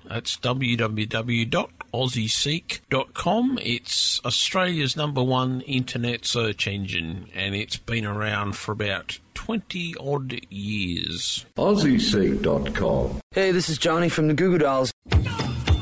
That's www.aussieseek.com. It's Australia's #1 internet search engine, and it's been around for about 20-odd years. AussieSeek.com. Hey, this is Johnny from the Goo Goo Dolls.